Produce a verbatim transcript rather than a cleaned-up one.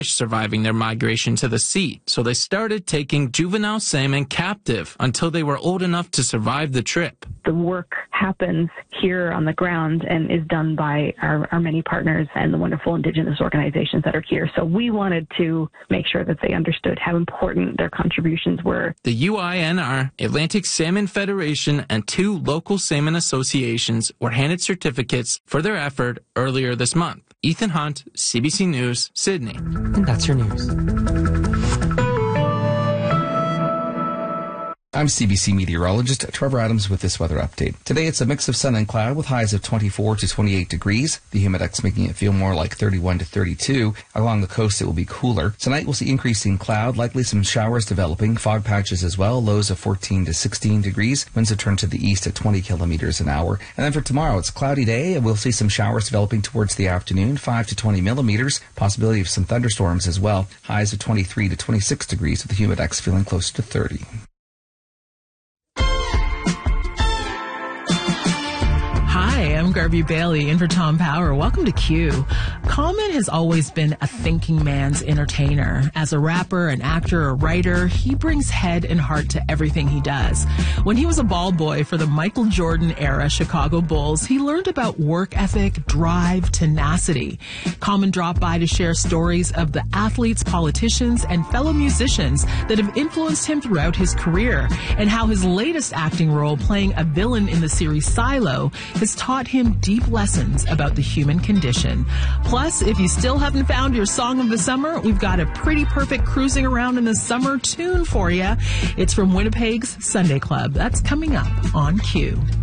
surviving their migration to the sea, so they started taking juvenile salmon captive until they were old enough to survive the trip. The work happens here on the ground and is done by our, our many partners and the wonderful Indigenous organizations that are here. So we wanted to make sure that they understood how important their contributions were. The U I N R, Atlantic Salmon Federation, and two local salmon associations were handed certificates for their effort earlier this month. Ethan Hunt, C B C News, Sydney. And that's your news. I'm C B C meteorologist Trevor Adams with this weather update. Today it's a mix of sun and cloud with highs of twenty-four to twenty-eight degrees. The humidex making it feel more like thirty-one to thirty-two. Along the coast it will be cooler. Tonight we'll see increasing cloud, likely some showers developing, fog patches as well, lows of fourteen to sixteen degrees. Winds will turn to the east at twenty kilometers an hour. And then for tomorrow it's a cloudy day and we'll see some showers developing towards the afternoon, five to twenty millimeters. Possibility of some thunderstorms as well. Highs of twenty-three to twenty-six degrees with the humidex feeling close to thirty. Hi, I'm Garby Bailey in for Tom Power. Welcome to Q. Common has always been a thinking man's entertainer. As a rapper, an actor, a writer, he brings head and heart to everything he does. When he was a ball boy for the Michael Jordan era Chicago Bulls, he learned about work ethic, drive, tenacity. Common dropped by to share stories of the athletes, politicians, and fellow musicians that have influenced him throughout his career, and how his latest acting role, playing a villain in the series Silo, has taught him deep lessons about the human condition. Plus, if you still haven't found your song of the summer, we've got a pretty perfect cruising around in the summer tune for you. It's from Winnipeg's Sunday Club. That's coming up on Q.